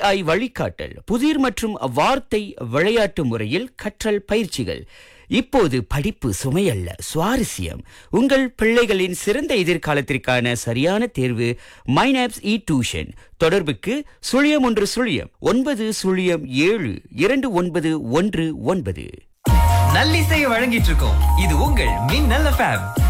AI வழிகாட்டல், புதிர் மற்றும் வார்த்தை விளையாட்டு முறையில் கற்றல் பயிற்சிகள். இப்போது படிப்பு சுமையல்ல, சுவாரஸ்யம். உங்கள் பிள்ளைகளின் சிறந்த எதிர்காலத்திற்கான சரியான தேர்வு மைனாப்ஸ் டியூஷன். தொடர்புக்கு 0109072919. நல்லிசையை வழங்கிட்டு இருக்கோம். இது உங்கள் மின்னல் FM.